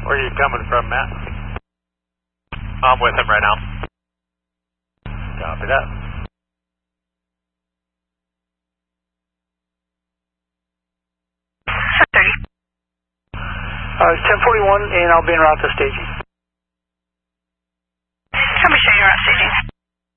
Where are you coming from, Matt? I'm with him right now. Copy that. It's 1041 and I'll be en route to staging. Tell me, show you route staging.